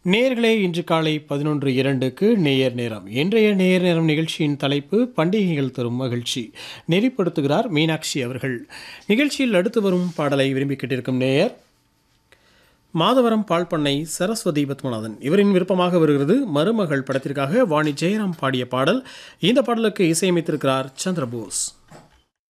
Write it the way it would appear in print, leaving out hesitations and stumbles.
நேயர்களே இன்று காலை 11:02க்கு நேயர் நேரம். இன்றைய நேயர் நேரம் நிகழ்ச்சியின் தலைப்பு பண்டிகைகள் தரும் மகிழ்ச்சி. நெறிப்படுத்துகிறார் மீனாட்சி அவர்கள். நிகழ்ச்சியில் அடுத்து வரும் பாடலை விரும்பி கேட்டிருக்கும் நேயர் மாதவரம் பால்பண்ணை சரஸ்வதி பத்மநாதன். இவரின் விருப்பமாக வருகிறது மருமகள் படத்திற்காக வாணி ஜெயராம் பாடிய பாடல். இந்த பாடலுக்கு இசையமைத்திருக்கிறார் சந்திரபோஸ்.